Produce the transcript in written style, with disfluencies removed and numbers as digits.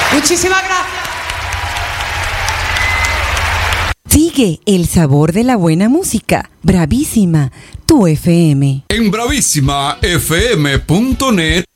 Muchísimas gracias. Sigue el sabor de la buena música. Bravísima, tu FM. En bravísimafm.net